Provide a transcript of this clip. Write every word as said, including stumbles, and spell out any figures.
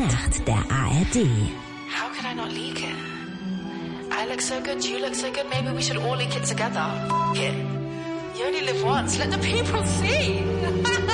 acht der A R D. How could I not leak it? I look so good, you look so good, maybe we should all leak it together. It. You only live once, let the people see.